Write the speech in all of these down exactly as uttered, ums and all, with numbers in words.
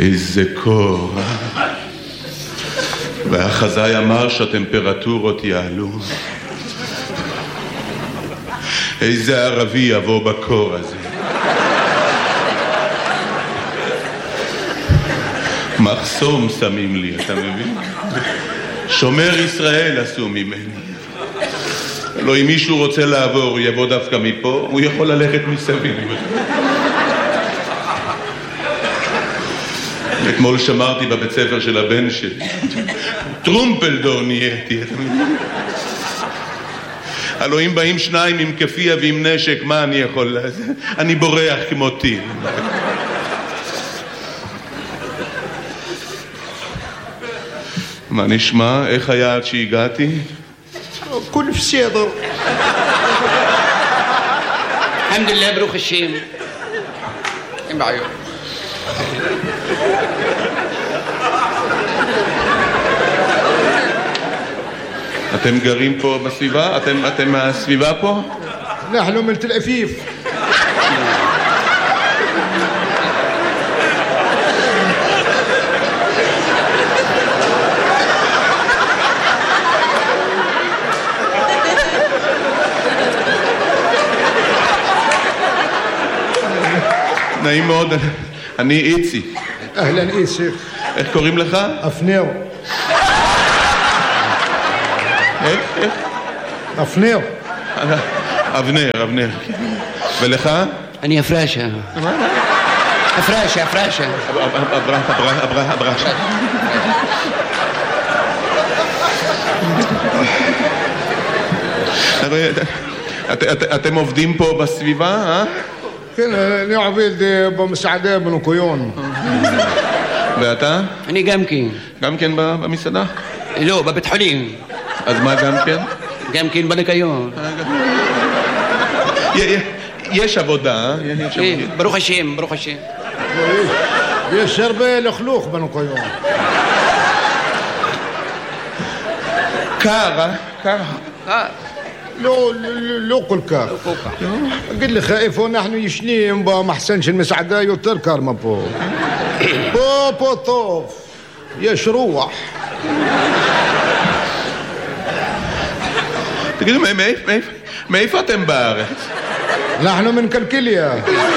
איזה קור, אה? והחזאי אמר שהטמפרטורות יעלו. איזה ערבי יבוא בקור הזה. מחסום שמים לי, אתה מבין? שומר ישראל עשו ממני. לא, אם מישהו רוצה לעבור, הוא יבוא דווקא מפה, הוא יכול ללכת מסביב. אתמול שמרתי בבית ספר של הבן שלי. טרומפלדור נהייתי. הלוא אם באים שניים עם כפיה ועם נשק, מה אני יכול לעשות? אני בורח כמו טיל. מה נשמע? איך היה עד שהגעתי? كل בסדר. الحمد لله ברוך השם. אין בעיות. אתם גרים פה בסביבה? אתם, אתם מהסביבה פה? אנחנו מתל אביב. נעים מאוד, אני איצי. אהלן איצי. איך קוראים לך? אבנר. איך? איך? אבנר. אבנר, אבנר. ולך? אני אפרשה. אפרשה, אפרשה. אברה, אברה, אברה, אברה. אתם עובדים פה בסביבה, אה? כן, אני עובד במסעדה בניקיון. ואתה? אני גם כן. גם כן במסעדה? לא, בבית חולים. אז מה גם כן? גם כן בניקיון. יש עבודה, ברוך השם, ברוך השם. יש הרבה לכלוך בניקיון. קר, אה? קר. קר. לא, לא כל כך. אגיד לך, איפה אנחנו ישנים במחסן של מסעדה יותר קר מפה. פה, פה טוב. יש רוח. תגידו, מאיפה אתם בארץ? אנחנו מן קלקיליה.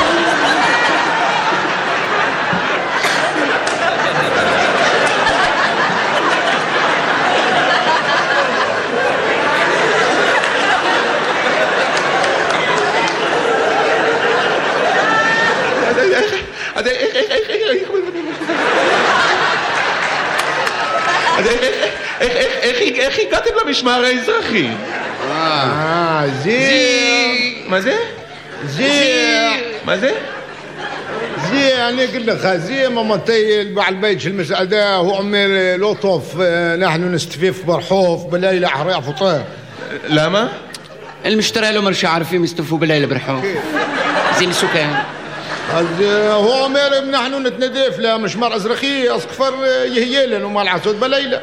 איך הגעתם למשמר האזרחי? אה, זה... מה זה? זה... מה זה? זה, אני אגיד לך, זה ממתי בעל בית של מסעדה, הוא אומר לא טוב, אנחנו נסתופף ברחוב בלילה אחרי הפطار. למה? المشترى לא מרשה ערפים יסתופפו בלילה ברחוב. זה מסוכן. אז הוא אומר אם אנחנו נתנדף למשמר אזרחי, אז כבר יהיה לנו מה לעשות בלילה.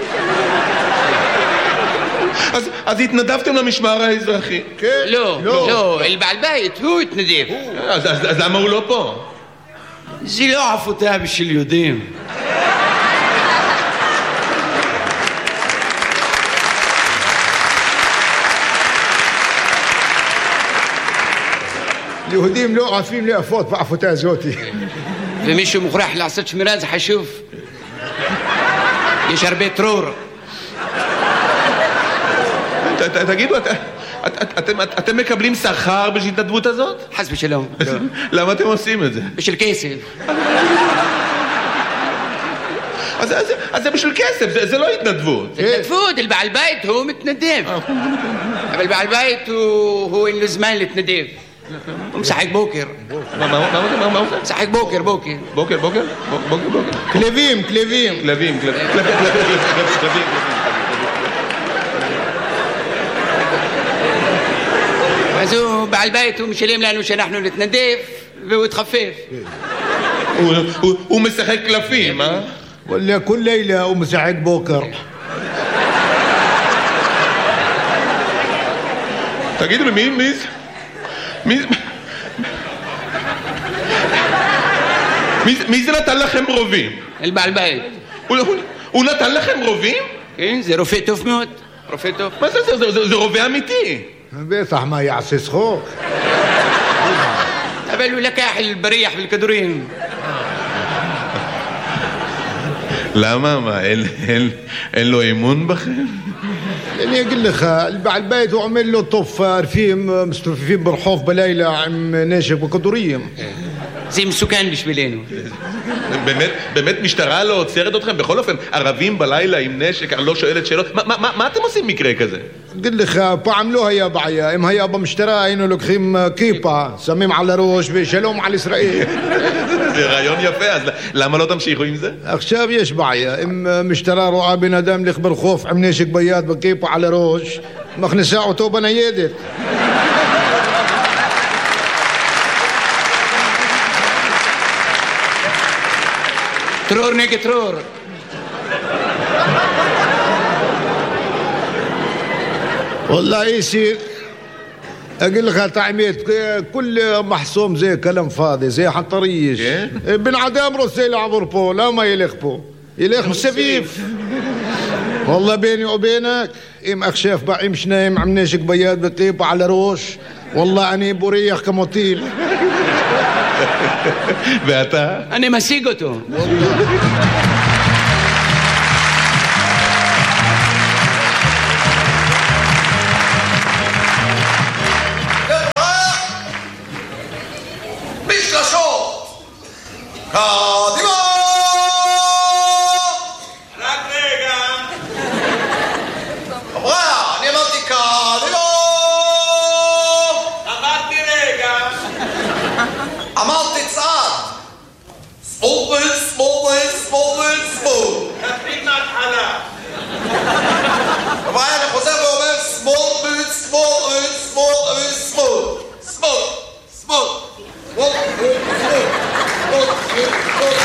אז, אז התנדבתם למשמר האזרחי? כן. לא, לא, לא, בעל בית, הוא התנדב. אז, אז, אז למה הוא לא פה? זה לא עפותה בשביל יהודים. יהודים לא עפים לאפות בעפותה הזאת. ומישהו מוכרח לעשות שמירה, זה חשוב. יש הרבה טרור. תגידו, אתם מקבלים שכר בשביל ההתנדבות הזאת? חס ושלום. למה אתם עושים את זה? בשביל כסף. אז זה בשביל כסף, זה לא התנדבות. זה התנדבות, בעל בית הוא מתנדב. אבל בעל בית הוא אין לו זמן להתנדב. הוא משחק בוקר. מה הוא עושה? משחק בוקר, בוקר. בוקר, בוקר? בוקר, בוקר. כלבים, כלבים. כלבים, כלבים. אז הוא בעל בית, הוא משלם לנו שאנחנו נתנדב והוא יתחפף. הוא משחק קלפים, אה? וואלה, כל לילה הוא משחק בוקר. תגידו לי, מי, מי זה? מי זה? מי, מי זה נתן לכם רובים? البعل بيت. הוא, הוא, הוא נתן לכם רובים? כן, זה רופא טוב מאוד. רופא טוב. מה זה, זה, זה, זה, זה רובה אמיתי. בטח מה יעשה צחוק. אבל הוא לקח البريح بالكدورين. למה? מה, אין, אין, אין לו אמון בכם? يعني أقول لك البعل بيت وعمل له طف عارفين مستوفين برحوف بليلة عم ناشف وكدوريم. זה מסוכן בשבילנו. באמת, באמת משטרה לא עוצרת אתכם? בכל אופן, ערבים בלילה עם נשק, אני לא שואלת שאלות. מה, מה, מה אתם עושים מקרה כזה? أقول لك פעם לא היה בעיה, אם היה במשטרה היינו לוקחים כיפה, שמים על הראש ושלום על ישראל. זה רעיון יפה, אז למה לא תמשיכו עם זה? עכשיו יש בעיה, אם משטרה רואה בן אדם הולך ברחוב עם נשק ביד וכיפה על הראש, מכניסה אותו בניידת. טרור נגד טרור. والله يصير اقول لك تعميت كل محصوم زي كلام فاضي زي حطريش بن عدام رسيل عبر بو لا ما يليق بو يليق سفيف والله بيني وبينك ام اخشاف بقى مش نايم عم ناشك بياد بطيب على روش والله اني بريح كمطيل. ואתה? אני משיג אותו. קדימה! רק רגע. חבר'ה, אני אמרתי קדימה! אמרתי רגע. אמרתי צעד. סמוטריץ', סמוטריץ', סמוטריץ', סמוט. תתחיל מההתחלה. חבר'ה, אני חוזר ואומר סמוטריץ', סמוטריץ', סמוטריץ', סמוט. סמוט, סמוט. סמוט, סמוט.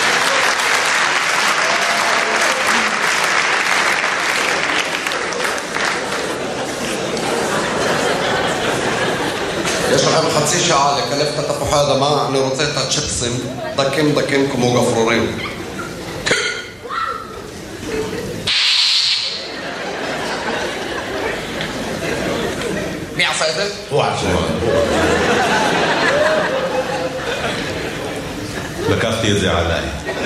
יש לכם חצי שעה לקלף את התפוחי האדמה, אני רוצה את הצ'יפסים דקים דקים כמו גפרורים. מי עשה את זה? הוא עשה. לקחתי את זה עליי.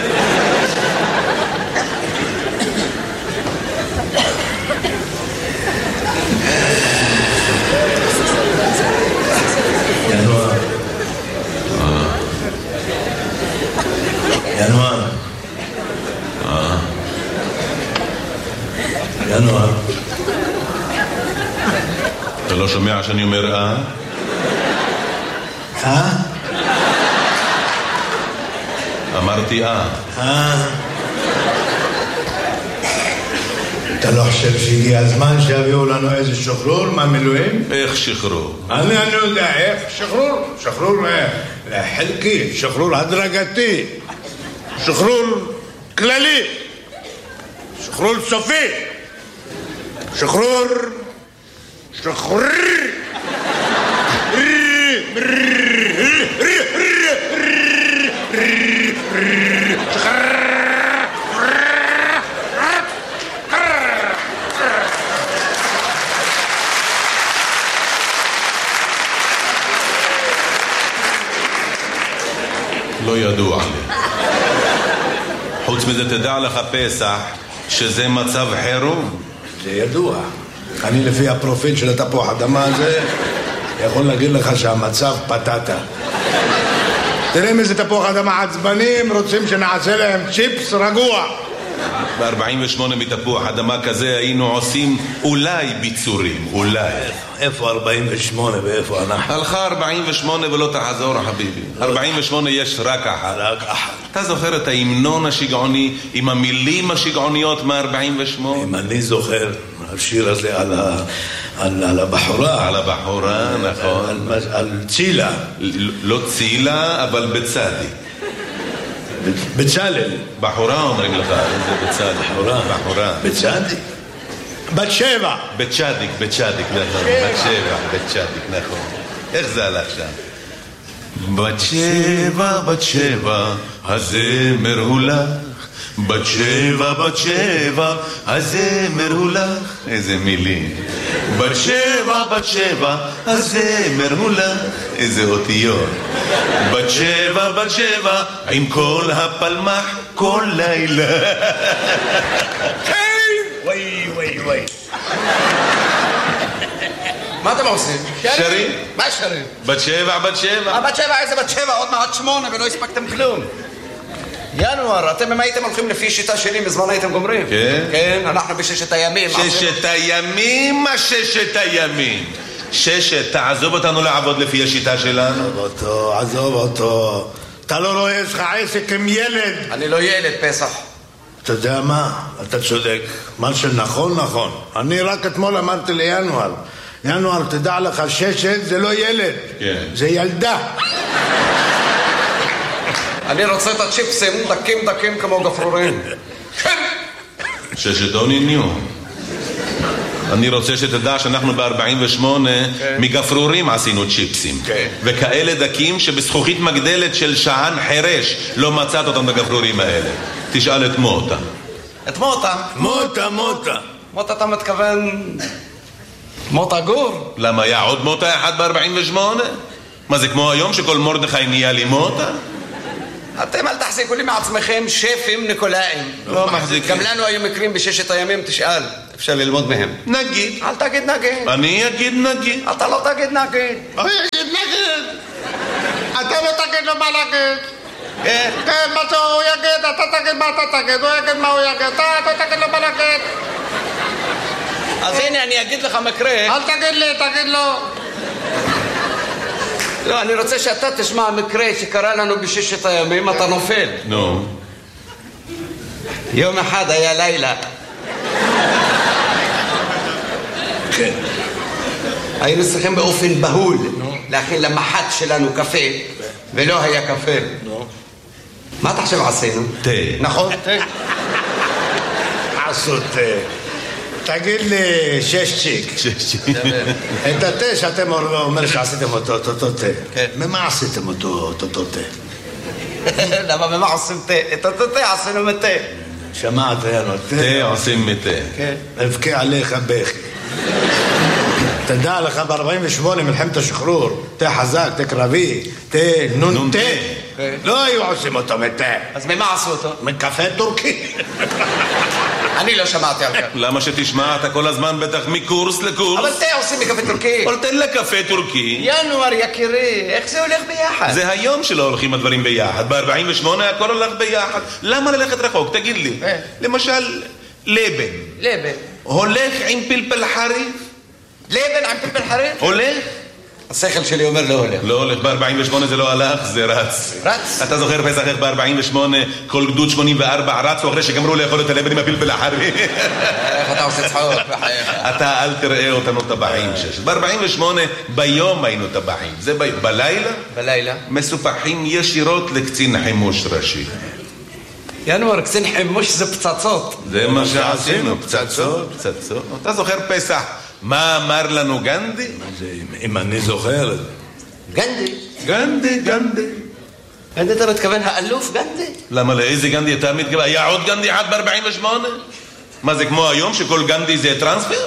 ינואר. ינואר. ינואר. אתה לא שומע שאני אומר אה? אה? אמרתי אה. אה? אתה לא חושב שהגיע הזמן שיביאו לנו איזה שחרור מהמילואים? איך שחרור? אני אני יודע איך שחרור, שחרור חלקי, שחרור הדרגתי, שחרור כללי, שחרור סופי, שחרור שחרור לא ידוע לי. חוץ מזה תדע לך פסח שזה מצב חירום. זה ידוע. אני לפי הפרופיל של התפוח אדמה הזה יכול להגיד לך שהמצב פטטה. תראה איזה תפוח אדמה עצבנים, רוצים שנעשה להם צ'יפס רגוע. ב-ארבעים ושמונה מתפוח אדמה כזה היינו עושים אולי ביצורים, אולי. איפה ארבעים ושמונה ואיפה אנחנו? הלכה ארבעים ושמונה ולא תחזור חביבי. ארבעים ושמונה יש רק אחת. רק אחת. אתה זוכר את ההמנון השגעוני עם המילים השגעוניות מ-ארבעים ושמונה? אם אני זוכר, השיר הזה על ה... על, על הבחורה. על הבחורה, נכון. על, על, על צילה. לא צילה, אבל בצדי. בצלאל. בחורה אומרים לך, איזה בצדי. בחורה. בחורה. בצדי. בת שבע. בצ'דיק, בצ'דיק, נכון. בת שבע, בצ'דיק, נכון. איך זה הלך שם? בת שבע, בת שבע, הזמר הוא לך. בת שבע, בת שבע, הזמר הוא לך. איזה מילים. בת שבע, בת שבע, הזמר הוא לך. איזה אותיות. בת שבע, בת שבע, עם כל הפלמח כל לילה. וואי וואי וואי. מה אתם עושים? שרים? מה שרים? בת שבע, בת שבע. בת שבע, איזה בת שבע? עוד מעט שמונה ולא הספקתם כלום. ינואר, אתם אם הייתם הולכים לפי שיטה שלי, מזמן הייתם גומרים. כן? כן, אנחנו בששת הימים. ששת הימים, מה ששת הימים? ששת, תעזוב אותנו לעבוד לפי השיטה שלנו. עזוב אותו, עזוב אותו. אתה לא רואה, יש לך עסק עם ילד. אני לא ילד, פסח. אתה יודע מה? אתה צודק. מה שנכון, נכון. אני רק אתמול אמרתי לינואר. ינואר, תדע לך, ששת זה לא ילד. כן. זה ילדה. אני רוצה את הצ'יפסים דקים דקים כמו גפרורים. ששת don't in you. אני רוצה שתדע שאנחנו ב-ארבעים ושמונה מגפרורים עשינו צ'יפסים. וכאלה דקים שבזכוכית מגדלת של שען חרש לא מצאת אותם בגפרורים האלה. תשאל את מוטה. את מוטה? מוטה, מוטה. מוטה אתה מתכוון... מוטה גור? למה היה עוד מוטה אחד ב-ארבעים ושמונה? מה זה כמו היום שכל מורדכי נהיה לי מוטה? אתם אל תחזיקו לי מעצמכם שפים ניקולאים. לא מחזיקים. גם לנו היו מקרים בששת הימים, תשאל. אפשר ללמוד מהם. נגיד. אל תגיד נגיד. אני אגיד נגיד. אתה לא תגיד נגיד. הוא יגיד נגיד. אתה לא תגיד לו מה להגיד. כן. כן, מה שהוא יגיד, אתה תגיד מה אתה תגיד. הוא יגיד מה הוא יגיד, אתה תגיד לו מה להגיד. אז הנה אני אגיד לך מקרה. אל תגיד לי, תגיד לו. לא, אני רוצה שאתה תשמע מקרה שקרה לנו בששת הימים, אתה נופל. נו. יום אחד היה לילה. כן. היינו צריכים באופן בהול להכין למחת שלנו קפה, ולא היה קפה. מה אתה חושב עשינו? תה. נכון? תה. עשו תה. תגיד לי, שש צ'יק. שש צ'יק. את התה שאתם אומר שעשיתם אותו, אותו תה. כן. ממה עשיתם אותו, אותו תה? למה במה עושים תה? את אותו תה עשינו מתה. שמעת, יאללה, תה עושים מתה. כן. אבכה עליך בכי. תדע לך ב-ארבעים ושמונה מלחמת השחרור, תה חזק, תה קרבי, תה נון תה. לא היו עושים אותו מתה. אז ממה עשו אותו? מקפה טורקי. אני לא שמעתי על כך. למה שתשמע? אתה כל הזמן בטח מקורס לקורס. אבל תה עושים מקפה טורקי. אבל תן לקפה טורקי. ינואר יקירי, איך זה הולך ביחד? זה היום שלא הולכים הדברים ביחד. ב-ארבעים ושמונה הכל הולך ביחד. למה ללכת רחוק? תגיד לי. למשל, לבן. לבן. הולך עם פלפל חריף? לבן עם פלפל חריף? הולך? השכל שלי אומר לא הולך. לא הולך, ב-ארבעים ושמונה זה לא הלך, זה רץ. רץ? אתה זוכר פסח איך ב-ארבעים ושמונה כל גדוד שמונים וארבע רצו אחרי שגמרו לאכול את הלבן עם הפלפל החריף? איך אתה עושה צחוק בחייך? אתה אל תראה אותנו טבחים שש. ב-ארבעים ושמונה ביום היינו טבחים. זה ב... בלילה? בלילה. מסופחים ישירות לקצין חימוש ראשי. ינואר, קצין חימוש זה פצצות. זה מה שעשינו, פצצות, פצצות. אתה זוכר פסח? מה אמר לנו גנדי? אם אני זוכר. גנדי? גנדי, גנדי. גנדי אתה מתכוון האלוף גנדי? למה לאיזה גנדי אתה מתכוון? היה עוד גנדי אחד ב-ארבעים ושמונה? מה זה כמו היום שכל גנדי זה טרנספר?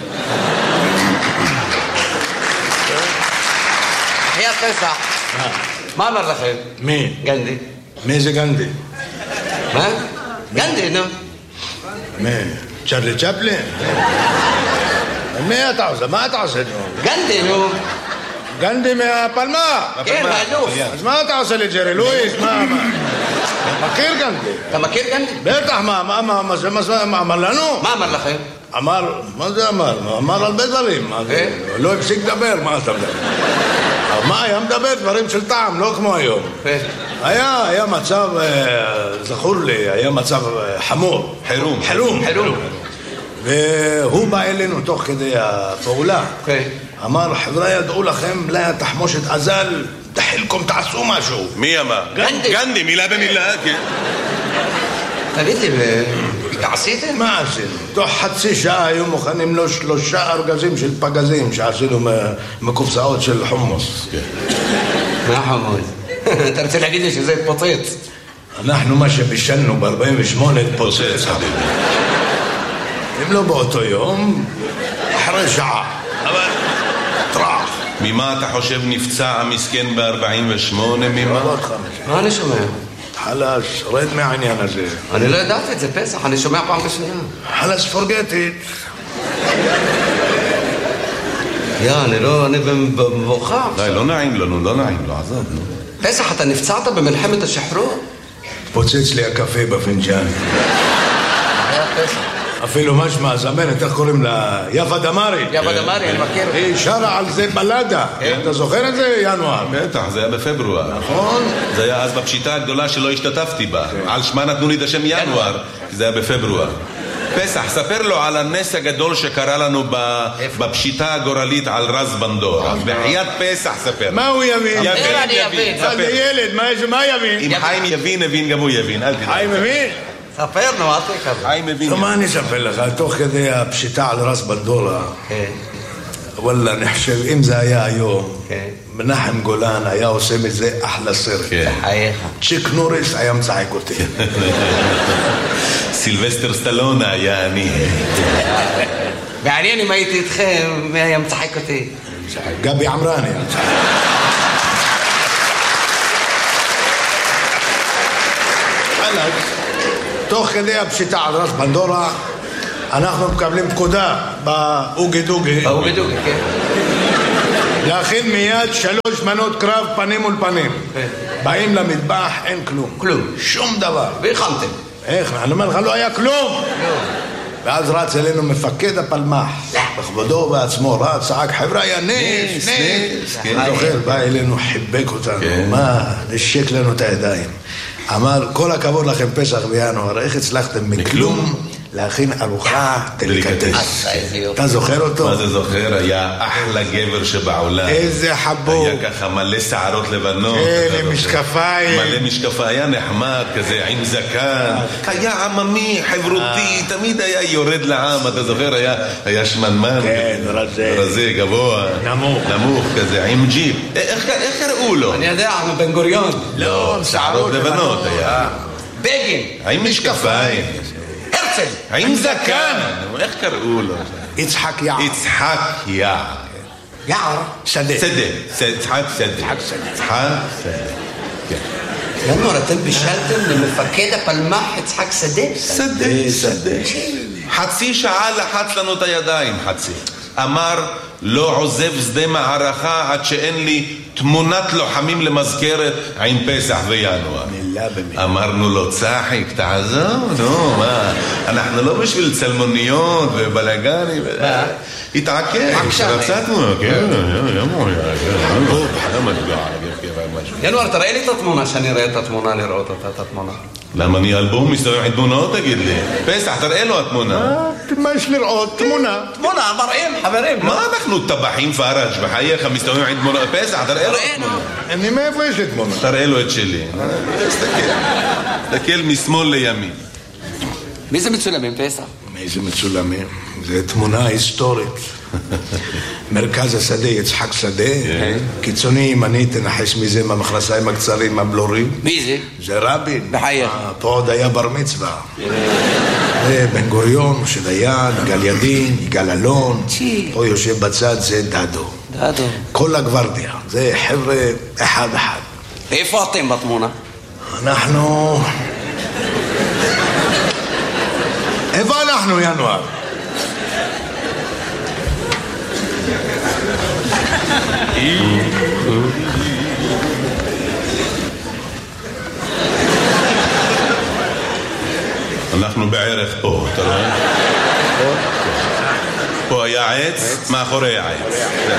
חיית פסח. מה אמר לכם? מי? גנדי. מי זה גנדי? מה? גנדי, נו. מי? צ'רלי צ'פלין? מי אתה עושה? מה אתה עושה? גנדי, נו. גנדי מהפלמה? כן, האלוף. אז מה אתה עושה לג'רי לואיס? מה? מכיר גנדי? אתה מכיר גנדי? בטח, מה? מה? מה? מה אמר לנו? מה אמר לכם? אמר, מה זה אמר? אמר הרבה דברים. לא הפסיק לדבר, מה אתה מדבר? מה היה מדבר? דברים של טעם, לא כמו היום. היה, היה מצב, זכור לי, היה מצב חמור. חירום. חירום. חירום. והוא בא אלינו תוך כדי הפעולה. אמר, חבר'ה, ידעו לכם, לה תחמושת אזל, תחילכם, תעשו משהו. מי אמר? גנדי. גנדי, מילה במילה, כן. תגיד לי, עשיתם? מה עשינו? תוך חצי שעה היו מוכנים לו שלושה ארגזים של פגזים שעשינו מקופסאות של חומוס. يا حمود انت رح تلاقي لي شي زيت بطيط. نحن ماشي بشنو ب أربعين وثمانية بوسيس حبيبي. אם באותו יום, אחרי שעה. אבל טראח. ממה אתה חושב נפצע המסכן ב-ארבעים ושמונה? ממה? מה אני שומע? חלש, רד מהעניין הזה. אני לא ידעתי את זה, פסח, אני שומע פעם בשנייה. חלש, forget it. יא, אני לא, אני במבוכה. די, לא נעים לנו, לא נעים, לא עזוב, נו. פסח, אתה נפצעת במלחמת השחרור? פוצץ לי הקפה בפנג'אן. היה פסח. אפילו משמע, זמרת, איך קוראים לה? יפה דמרי. יפה דמרי, אני מכיר. היא שרה על זה בלדה. אתה זוכר את זה, ינואר? בטח, זה היה בפברואר. נכון. זה היה אז בפשיטה הגדולה שלא השתתפתי בה. על שמה נתנו לי את השם ינואר, כי זה היה בפברואר. פסח, ספר לו על הנס הגדול שקרה לנו בפשיטה הגורלית על רז בנדור. בחיית פסח, ספר. מה הוא יבין? יבין, יבין. זה ילד, מה יבין? אם חיים יבין, הבין גם הוא יבין. חיים מבין? ספר, נו, אל תקבל. חיים מבין. מה אני אספר לך? תוך כדי הפשיטה על רז בנדורה, וואלה, אני חושב, אם זה היה היום, מנחם גולן היה עושה מזה אחלה סרט. צ'יק נוריס היה מצחק אותי. סילבסטר סטלונה היה אני. מעניין אם הייתי איתכם, מי היה מצחק אותי? גבי עמרני. תוך כדי הפשיטה על רז בנדורה, אנחנו מקבלים פקודה באוגי דוגי. באוגי דוגי, כן. להכין מיד שלוש מנות קרב פנים מול פנים. באים למטבח, אין כלום. כלום. שום דבר. והכנתם. איך? אני אומר לך, לא היה כלום. ואז רץ אלינו מפקד הפלמח. בכבודו ובעצמו רץ, צעק, חבר'ה, היה נס, נס. אני זוכר, בא אלינו, חיבק אותנו. מה? נשק לנו את הידיים. אמר, כל הכבוד לכם פסח בינואר, איך הצלחתם מכלום להכין ארוחה דליקטס? אתה זוכר אותו? מה זה זוכר? היה אחלה גבר שבעולם. איזה חבוב. היה ככה מלא שערות לבנות. כן, עם משקפיים. מלא משקפיים, היה נחמד כזה, עם זקן. היה עממי, חברותי, תמיד היה יורד לעם, אתה זוכר? היה שמנמן. כן, רזה. רזה, גבוה. נמוך. נמוך כזה, עם ג'יפ. איך קראו לו? אני יודע, בן גוריון. לא, שערות לבנות היה. בגין. עם משקפיים. הרצל. עם זקן. איך קראו לו? יצחק יער. יצחק יער. יער. שדה. שדה. יצחק שדה. יצחק שדה. ינואר, אתם בישלתם למפקד הפלמח יצחק שדה? שדה, שדה. חצי שעה לחץ לנו את הידיים, חצי. אמר, לא עוזב שדה מערכה עד שאין לי תמונת לוחמים למזכרת עם פסח וינואר. מילה במילה. אמרנו לו, צחיק, תעזוב, נו, מה? אנחנו לא בשביל צלמוניות ובלגנים. התעקש, רצה תמונה, כן, ינואר, תראה לי את התמונה, שאני אראה את התמונה, לראות אותה, את התמונה. למה אני אלבום מסתובב עם תמונות, תגיד לי? פסח, תראה לו התמונה. מה יש לראות? תמונה. תמונה, מראים, חברים. מה אנחנו טבחים פרש בחייך מסתובבים עם תמונה? פסח, תראה לו התמונה. אני מאיפה יש לי תמונה? תראה לו את שלי. תסתכל. תסתכל משמאל לימין. מי זה מצולמים, פסח? מי זה מצולמים? זו תמונה היסטורית. מרכז השדה, יצחק שדה. קיצוני ימני, תנחש מזה מהמכנסיים הקצרים, הבלורים. מי זה? זה רבין. בחייך. פה עוד היה בר מצווה. זה בן גוריון, משה דיין, יגאל ידין, יגאל אלון. פה יושב בצד, זה דדו. דדו. כל הגוורדיה. זה חבר'ה אחד אחד. ואיפה אתם בתמונה? אנחנו... איפה אנחנו, ינואר? אנחנו בערך פה, אתה רואה? פה היה עץ, מאחורי העץ.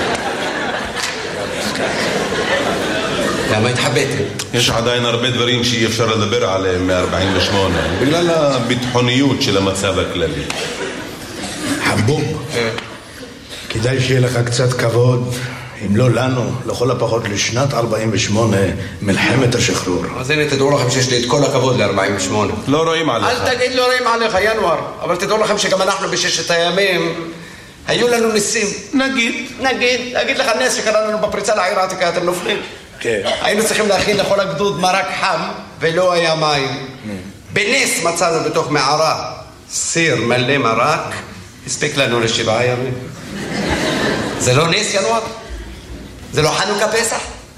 למה התחבאתם? יש עדיין הרבה דברים שאי אפשר לדבר עליהם מ-ארבעים ושמונה, בגלל הביטחוניות של המצב הכללי. חבוב, כדאי שיהיה לך קצת כבוד, אם לא לנו, לכל הפחות לשנת ארבעים ושמונה, מלחמת השחרור. אז הנה, תדעו לכם שיש לי את כל הכבוד ל-ארבעים ושמונה. לא רואים עליך. אל תגיד לא רואים עליך, ינואר. אבל תדעו לכם שגם אנחנו בששת הימים, היו לנו ניסים. נגיד. נגיד, נגיד לך נס שקרה לנו בפריצה לעיר העתיקה, אתם נופלים. כן. היינו צריכים להכין לכל הגדוד מרק חם, ולא היה מים. בנס מצאנו בתוך מערה סיר מלא מרק, הספיק לנו לשבעה ימים. זה לא נס ינואר? זה לא חנוכה פסח?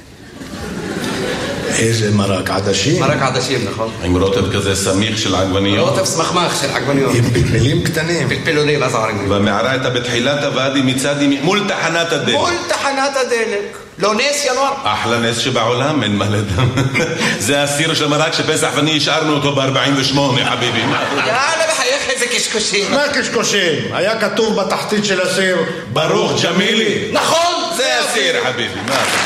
איזה מרק עדשים? מרק עדשים, נכון. עם רוטב כזה סמיך של עגבניות. רוטב סמכמך של עגבניות. עם פלפלים קטנים. פלפלונים, אז עגבניות. והמערה הייתה בתחילת הוואדי מצד ימין, מול תחנת הדלק. מול תחנת הדלק. לא נס ינואר? אחלה נס שבעולם, אין מה לדם. זה הסיר של מרק שפסח ואני השארנו אותו ב-ארבעים ושמונה, חביבי. יאללה, בחייך איזה קשקושים. מה קשקושים? היה כתוב בתחתית של הסיר ברוך ג'מילי. נכון! זה הסיר, חביבי. מה?